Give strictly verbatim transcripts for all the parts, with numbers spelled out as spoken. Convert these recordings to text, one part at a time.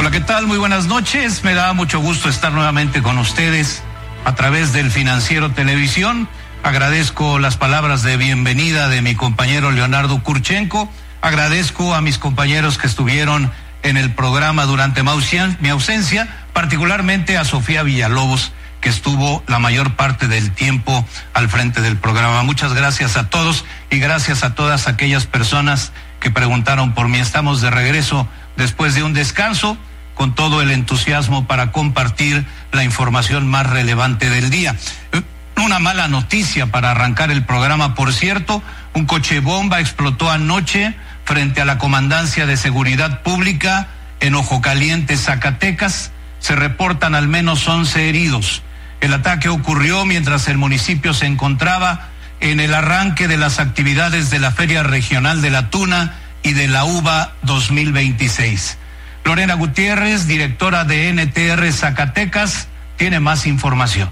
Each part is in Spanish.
Hola, ¿qué tal? Muy buenas noches. Me da mucho gusto estar nuevamente con ustedes a través del Financiero Televisión. Agradezco las palabras de bienvenida de mi compañero Leonardo Kurchenko. Agradezco a mis compañeros que estuvieron en el programa durante mi ausencia, particularmente a Sofía Villalobos, que estuvo la mayor parte del tiempo al frente del programa. Muchas gracias a todos y gracias a todas aquellas personas que preguntaron por mí. Estamos de regreso después de un descanso con todo el entusiasmo para compartir la información más relevante del día. Una mala noticia para arrancar el programa, por cierto: un coche bomba explotó anoche frente a la Comandancia de Seguridad Pública en Ojo Caliente, Zacatecas. Se reportan al menos once heridos. El ataque ocurrió mientras el municipio se encontraba en el arranque de las actividades de la Feria Regional de la Tuna y de la Uva dos mil veintiséis. Lorena Gutiérrez, directora de N T R Zacatecas, tiene más información.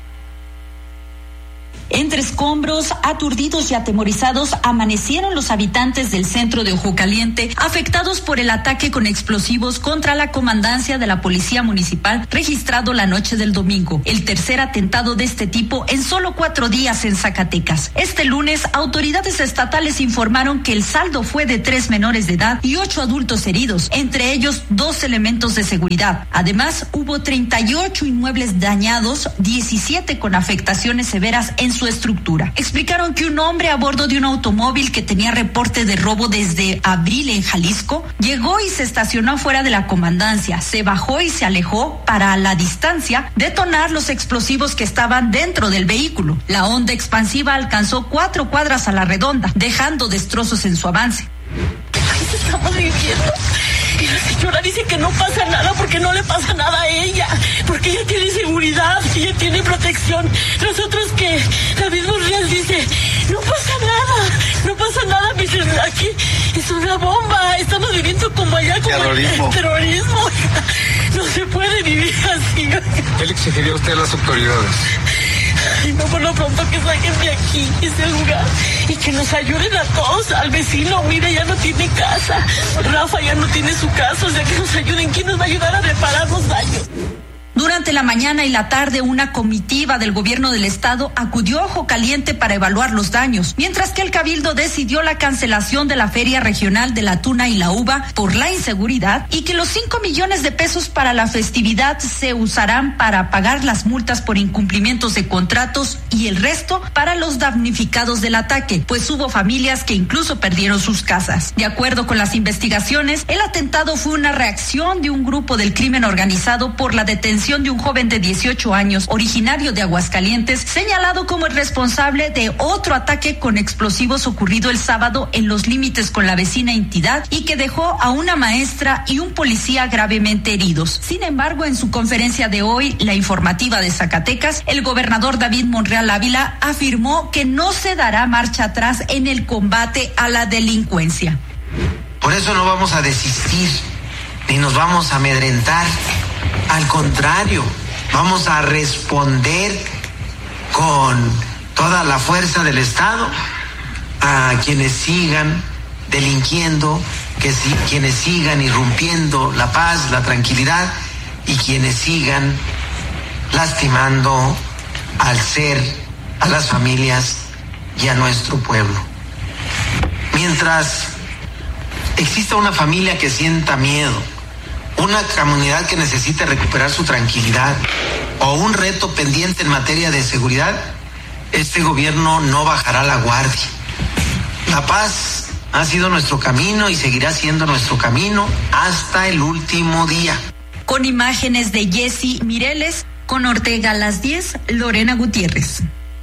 Entre escombros, aturdidos y atemorizados, amanecieron los habitantes del centro de Ojo Caliente, afectados por el ataque con explosivos contra la comandancia de la Policía Municipal, registrado la noche del domingo, el tercer atentado de este tipo en solo cuatro días en Zacatecas. Este lunes, autoridades estatales informaron que el saldo fue de tres menores de edad y ocho adultos heridos, entre ellos dos elementos de seguridad. Además, hubo treinta y ocho inmuebles dañados, diecisiete con afectaciones severas en su estructura. Explicaron que un hombre a bordo de un automóvil que tenía reporte de robo desde abril en Jalisco llegó y se estacionó fuera de la comandancia, se bajó y se alejó para, a la distancia, detonar los explosivos que estaban dentro del vehículo. La onda expansiva alcanzó cuatro cuadras a la redonda, dejando destrozos en su avance. ¿Qué estamos viviendo? Y la señora dice que no pasa nada porque no le pasa nada a ella, porque ella tiene seguridad, ella tiene protección. Nosotros que David Monreal dice, no pasa nada, no pasa nada, mister, aquí es una bomba, estamos viviendo como allá, como terrorismo. El terrorismo. No se puede vivir así. ¿Qué le exigiría usted a las autoridades? Ay, no, por lo pronto que saquen de aquí ese lugar y que nos ayuden a todos, al vecino. Mira, ya no tiene casa, Rafa ya no tiene su casa, o sea, que nos ayuden. ¿Quién nos va a ayudar a reparar los daños? Durante la mañana y la tarde, una comitiva del gobierno del estado acudió a Ojo Caliente para evaluar los daños, mientras que el Cabildo decidió la cancelación de la Feria Regional de la Tuna y la Uva por la inseguridad y que los cinco millones de pesos para la festividad se usarán para pagar las multas por incumplimientos de contratos y el resto para los damnificados del ataque, pues hubo familias que incluso perdieron sus casas. De acuerdo con las investigaciones, el atentado fue una reacción de un grupo del crimen organizado por la detención de un joven de dieciocho años, originario de Aguascalientes, señalado como el responsable de otro ataque con explosivos ocurrido el sábado en los límites con la vecina entidad y que dejó a una maestra y un policía gravemente heridos. Sin embargo, en su conferencia de hoy, la informativa de Zacatecas, el gobernador David Monreal Ávila afirmó que no se dará marcha atrás en el combate a la delincuencia. Por eso no vamos a desistir, ni nos vamos a amedrentar. Al contrario, vamos a responder con toda la fuerza del Estado a quienes sigan delinquiendo, que si, quienes sigan irrumpiendo la paz, la tranquilidad y quienes sigan lastimando al ser, a las familias y a nuestro pueblo. Mientras exista una familia que sienta miedo, una comunidad que necesite recuperar su tranquilidad o un reto pendiente en materia de seguridad, este gobierno no bajará la guardia. La paz ha sido nuestro camino y seguirá siendo nuestro camino hasta el último día. Con imágenes de Jessy Mireles, con Ortega a las diez, Lorena Gutiérrez.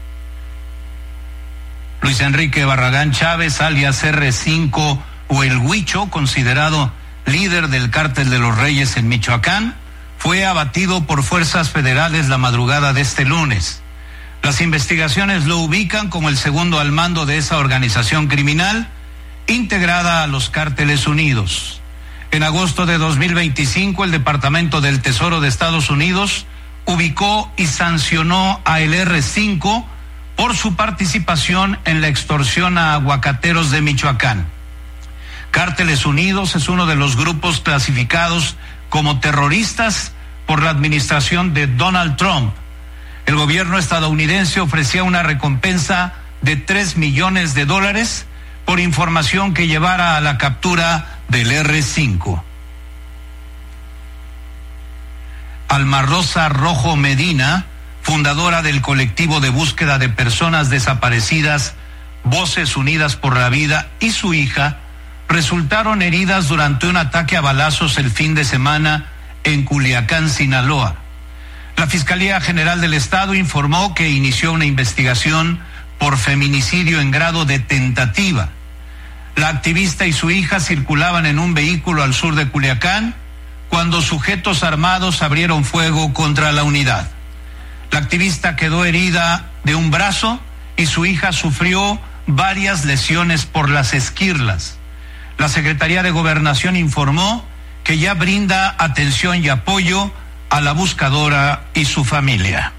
Luis Enrique Barragán Chávez, alias erre cinco o el Huicho, considerado líder del Cártel de los Reyes en Michoacán, fue abatido por fuerzas federales la madrugada de este lunes. Las investigaciones lo ubican como el segundo al mando de esa organización criminal integrada a los Cárteles Unidos. En agosto de dos mil veinticinco, el Departamento del Tesoro de Estados Unidos ubicó y sancionó a el erre cinco por su participación en la extorsión a aguacateros de Michoacán. Cárteles Unidos es uno de los grupos clasificados como terroristas por la administración de Donald Trump. El gobierno estadounidense ofrecía una recompensa de tres millones de dólares por información que llevara a la captura del erre cinco. Alma Rosa Rojo Medina, fundadora del colectivo de búsqueda de personas desaparecidas Voces Unidas por la Vida, y su hija resultaron heridas durante un ataque a balazos el fin de semana en Culiacán, Sinaloa. La Fiscalía General del Estado informó que inició una investigación por feminicidio en grado de tentativa. La activista y su hija circulaban en un vehículo al sur de Culiacán cuando sujetos armados abrieron fuego contra la unidad. La activista quedó herida de un brazo y su hija sufrió varias lesiones por las esquirlas. La Secretaría de Gobernación informó que ya brinda atención y apoyo a la buscadora y su familia.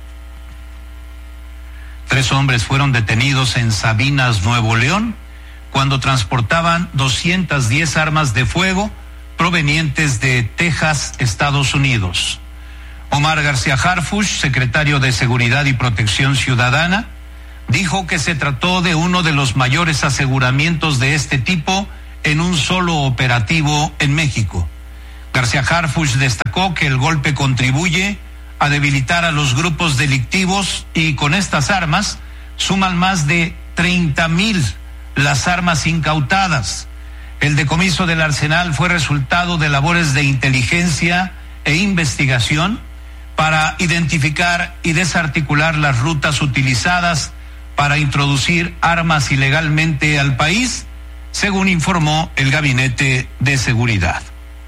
Tres hombres fueron detenidos en Sabinas, Nuevo León, cuando transportaban doscientas diez armas de fuego provenientes de Texas, Estados Unidos. Omar García Harfuch, secretario de Seguridad y Protección Ciudadana, dijo que se trató de uno de los mayores aseguramientos de este tipo en un solo operativo en México. García Harfuch destacó que el golpe contribuye a debilitar a los grupos delictivos y con estas armas suman más de treinta mil las armas incautadas. El decomiso del arsenal fue resultado de labores de inteligencia e investigación para identificar y desarticular las rutas utilizadas para introducir armas ilegalmente al país, según informó el Gabinete de Seguridad.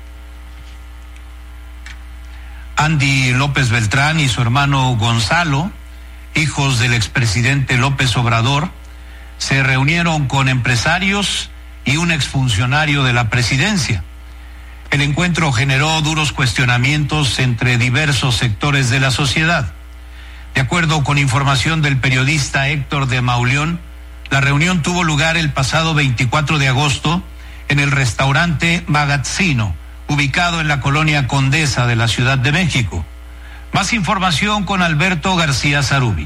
Andy López Beltrán y su hermano Gonzalo, hijos del expresidente López Obrador, se reunieron con empresarios y un exfuncionario de la presidencia. El encuentro generó duros cuestionamientos entre diversos sectores de la sociedad. De acuerdo con información del periodista Héctor de Mauleón, la reunión tuvo lugar el pasado veinticuatro de agosto en el restaurante Magazzino, ubicado en la colonia Condesa de la Ciudad de México. Más información con Alberto García Zarubi.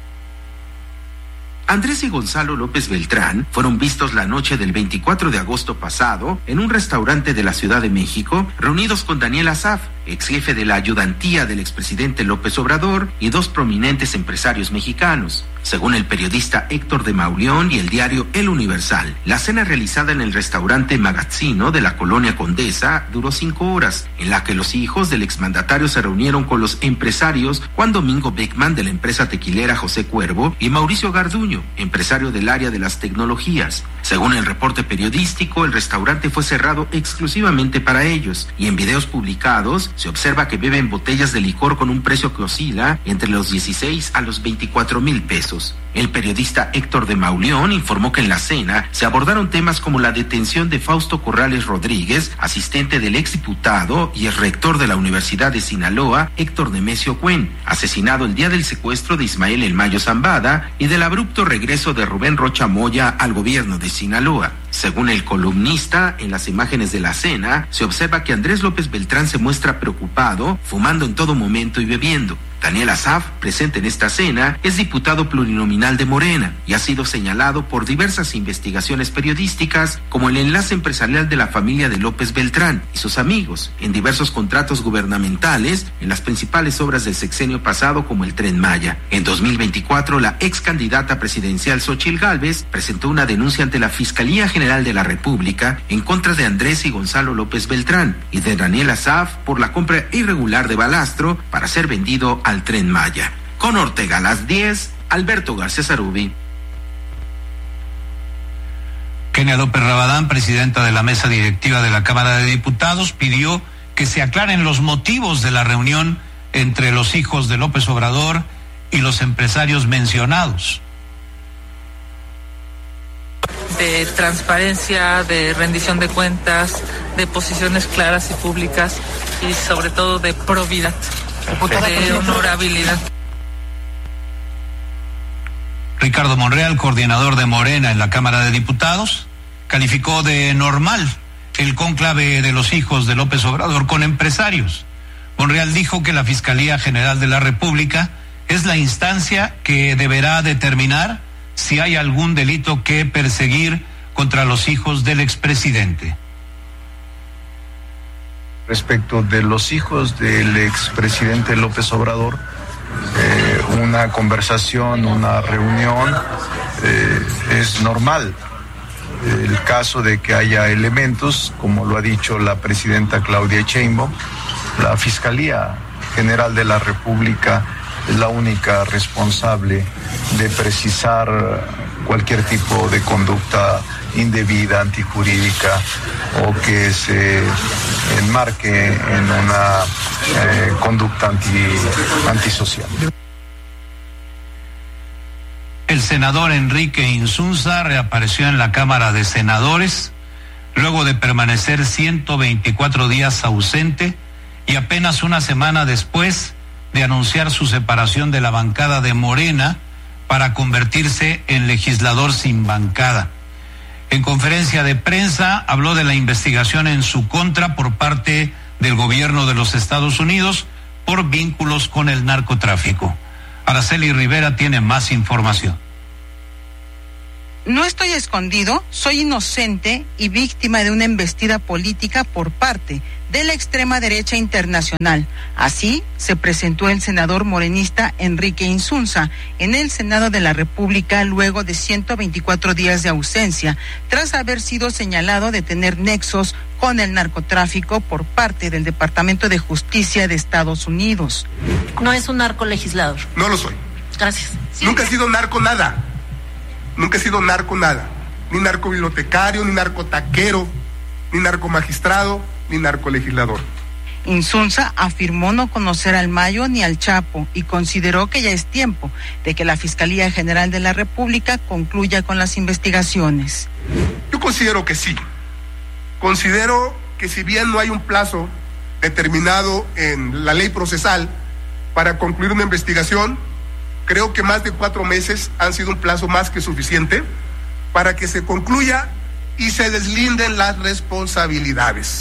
Andrés y Gonzalo López Beltrán fueron vistos la noche del veinticuatro de agosto pasado en un restaurante de la Ciudad de México, reunidos con Daniel Asaf, ex jefe de la ayudantía del expresidente López Obrador, y dos prominentes empresarios mexicanos. Según el periodista Héctor de Mauleón y el diario El Universal, la cena realizada en el restaurante Magazzino de la colonia Condesa duró cinco horas, en la que los hijos del exmandatario se reunieron con los empresarios Juan Domingo Beckman de la empresa tequilera José Cuervo y Mauricio Garduño, empresario del área de las tecnologías. Según el reporte periodístico, el restaurante fue cerrado exclusivamente para ellos, y en videos publicados se observa que beben botellas de licor con un precio que oscila entre los dieciséis a los veinticuatro mil pesos. El periodista Héctor de Mauleón informó que en la cena se abordaron temas como la detención de Fausto Corrales Rodríguez, asistente del exdiputado y el rector de la Universidad de Sinaloa, Héctor Nemesio Cuen, asesinado el día del secuestro de Ismael El Mayo Zambada, y del abrupto regreso de Rubén Rocha Moya al gobierno de Sinaloa. Según el columnista, en las imágenes de la cena se observa que Andrés López Beltrán se muestra preocupado, fumando en todo momento y bebiendo. Daniel Asaf, presente en esta cena, es diputado plurinominal de Morena y ha sido señalado por diversas investigaciones periodísticas como el enlace empresarial de la familia de López Beltrán y sus amigos en diversos contratos gubernamentales en las principales obras del sexenio pasado, como el Tren Maya. En dos mil veinticuatro, la ex candidata presidencial Xóchitl Gálvez presentó una denuncia ante la Fiscalía General de la República en contra de Andrés y Gonzalo López Beltrán y de Daniel Asaf por la compra irregular de balastro para ser vendido al Tren Maya. Con Ortega a las diez, Alberto García Zarubi. Kenia López Rabadán, presidenta de la mesa directiva de la Cámara de Diputados, pidió que se aclaren los motivos de la reunión entre los hijos de López Obrador y los empresarios mencionados. De transparencia, de rendición de cuentas, de posiciones claras y públicas y sobre todo de probidad, de honorabilidad. Ricardo Monreal, coordinador de Morena en la Cámara de Diputados, calificó de normal el cónclave de los hijos de López Obrador con empresarios. Monreal dijo que la Fiscalía General de la República es la instancia que deberá determinar si hay algún delito que perseguir contra los hijos del expresidente. Respecto de los hijos del expresidente López Obrador, eh, una conversación, una reunión eh, es normal. El caso de que haya elementos, como lo ha dicho la presidenta Claudia Sheinbaum, la Fiscalía General de la República es la única responsable de precisar cualquier tipo de conducta indebida, antijurídica o que se enmarque en una eh, conducta anti, antisocial. El senador Enrique Insunza reapareció en la Cámara de Senadores luego de permanecer ciento veinticuatro días ausente y apenas una semana después de anunciar su separación de la bancada de Morena para convertirse en legislador sin bancada. En conferencia de prensa habló de la investigación en su contra por parte del gobierno de los Estados Unidos por vínculos con el narcotráfico. Araceli Rivera tiene más información. No estoy escondido, soy inocente y víctima de una embestida política por parte de la extrema derecha internacional. Así se presentó el senador morenista Enrique Insunza en el Senado de la República luego de ciento veinticuatro días de ausencia, tras haber sido señalado de tener nexos con el narcotráfico por parte del Departamento de Justicia de Estados Unidos. No es un narcolegislador. No lo soy. Gracias. Sí. Nunca he sido narco nada. Nunca he sido narco nada. Ni narcobibliotecario, ni narcotaquero, ni narcomagistrado, ni narcolegislador. Insunza afirmó no conocer al Mayo ni al Chapo y consideró que ya es tiempo de que la Fiscalía General de la República concluya con las investigaciones. Yo considero que sí. Considero que si bien no hay un plazo determinado en la ley procesal para concluir una investigación, creo que más de cuatro meses han sido un plazo más que suficiente para que se concluya y se deslinden las responsabilidades.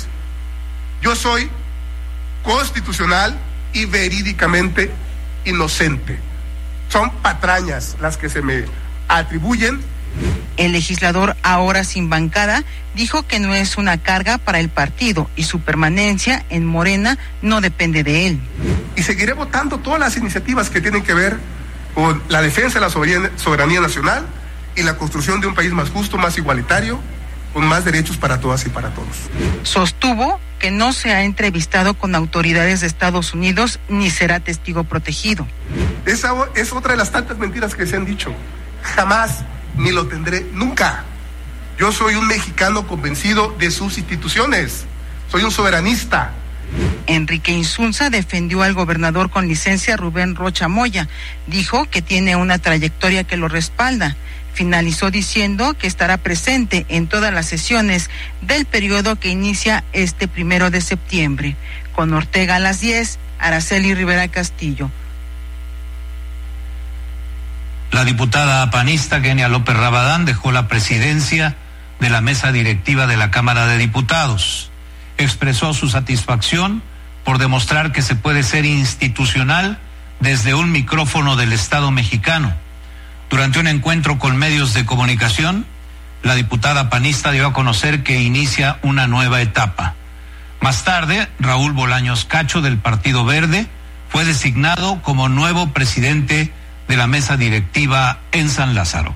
Yo soy constitucional y verídicamente inocente. Son patrañas las que se me atribuyen. El legislador, ahora sin bancada, dijo que no es una carga para el partido y su permanencia en Morena no depende de él. Y seguiré votando todas las iniciativas que tienen que ver con la defensa de la soberanía, soberanía nacional y la construcción de un país más justo, más igualitario, con más derechos para todas y para todos. Sostuvo que no se ha entrevistado con autoridades de Estados Unidos ni será testigo protegido. Esa es otra de las tantas mentiras que se han dicho. Jamás, ni lo tendré nunca. Yo soy un mexicano convencido de sus instituciones. Soy un soberanista. Enrique Insunza defendió al gobernador con licencia Rubén Rocha Moya. Dijo que tiene una trayectoria que lo respalda. Finalizó diciendo que estará presente en todas las sesiones del periodo que inicia este primero de septiembre. Con Ortega a las diez, Araceli Rivera Castillo. La diputada panista Kenia López Rabadán dejó la presidencia de la mesa directiva de la Cámara de Diputados. Expresó su satisfacción por demostrar que se puede ser institucional desde un micrófono del Estado mexicano. Durante un encuentro con medios de comunicación, la diputada panista dio a conocer que inicia una nueva etapa. Más tarde, Raúl Bolaños Cacho del Partido Verde fue designado como nuevo presidente de la mesa directiva en San Lázaro.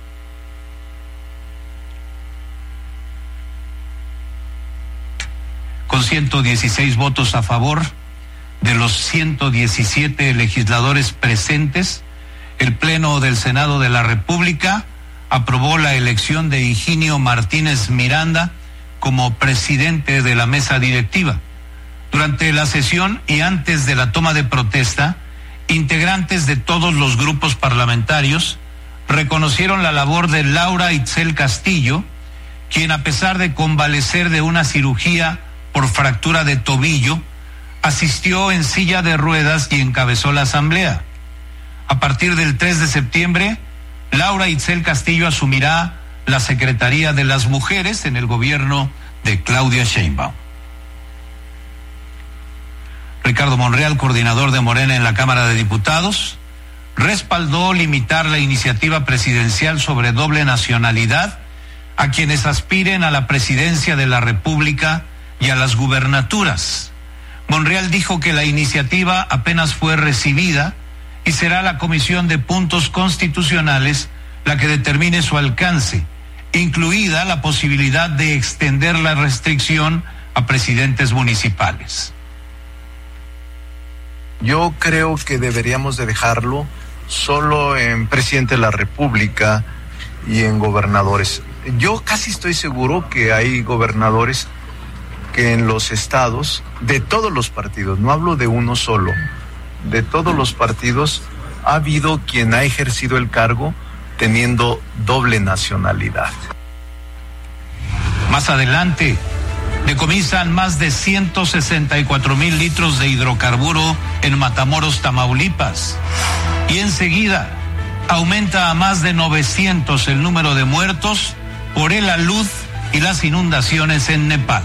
Con ciento dieciséis votos a favor de los ciento diecisiete legisladores presentes, el Pleno del Senado de la República aprobó la elección de Higinio Martínez Miranda como presidente de la mesa directiva. Durante la sesión y antes de la toma de protesta, integrantes de todos los grupos parlamentarios reconocieron la labor de Laura Itzel Castillo, quien a pesar de convalecer de una cirugía por fractura de tobillo, asistió en silla de ruedas y encabezó la asamblea. A partir del tres de septiembre, Laura Itzel Castillo asumirá la Secretaría de las Mujeres en el gobierno de de Claudia Sheinbaum. Ricardo Monreal, coordinador de Morena en la Cámara de Diputados, respaldó limitar la iniciativa presidencial sobre doble nacionalidad a quienes aspiren a la presidencia de la República y a las gubernaturas. Monreal dijo que la iniciativa apenas fue recibida y será la Comisión de Puntos Constitucionales la que determine su alcance, incluida la posibilidad de extender la restricción a presidentes municipales. Yo creo que deberíamos de dejarlo solo en presidente de la República y en gobernadores. Yo casi estoy seguro que hay gobernadores que en los estados, de todos los partidos, no hablo de uno solo, de todos los partidos, ha habido quien ha ejercido el cargo teniendo doble nacionalidad. Más adelante, decomisan más de ciento sesenta y cuatro mil litros de hidrocarburo en Matamoros, Tamaulipas. Y enseguida, aumenta a más de novecientos el número de muertos por el alud y las inundaciones en Nepal.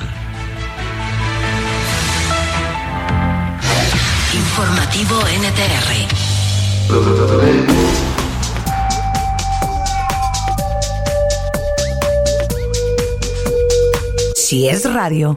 Informativo N T R. Si es radio,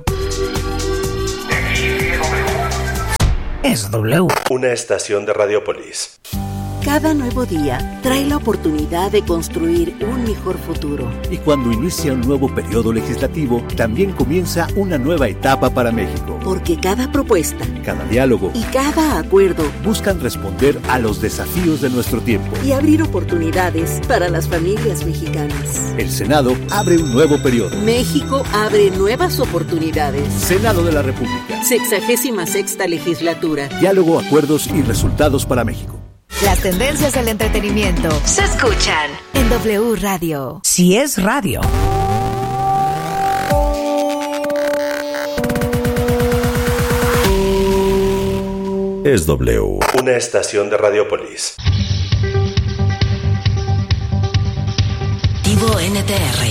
es W. Una estación de Radiopolis. Cada nuevo día trae la oportunidad de construir un mejor futuro. Y cuando inicia un nuevo periodo legislativo, también comienza una nueva etapa para México. Porque cada propuesta, cada diálogo y cada acuerdo buscan responder a los desafíos de nuestro tiempo y abrir oportunidades para las familias mexicanas. El Senado abre un nuevo periodo. México abre nuevas oportunidades. Senado de la República. Sexagésima sexta legislatura. Diálogo, acuerdos y resultados para México. Las tendencias del entretenimiento se escuchan en W Radio. Si es radio. Es W. Una estación de Radiopolis. Tivo N T R.